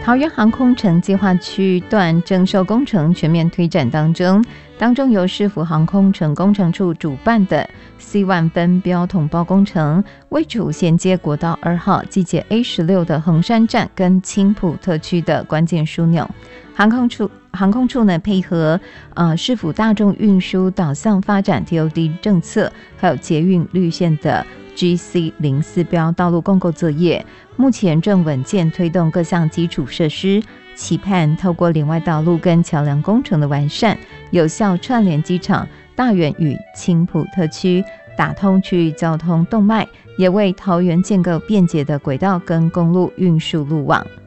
桃园航空城计划区段征收工程全面推展当中由市府航空城工程处主办的 C1 分标统包工程，为主衔接国道2号季节 A16 的横山站跟青埔特区的关键枢纽。航空处呢配合市府大众运输导向发展 TOD 政策，还有捷运绿线的 GC04 标道路共构作业，目前正稳健推动各项基础设施，期盼透过连外道路跟桥梁工程的完善，有效串联机场、大园与青埔特区，打通区域交通动脉，也为桃园建构便捷的轨道跟公路运输路网。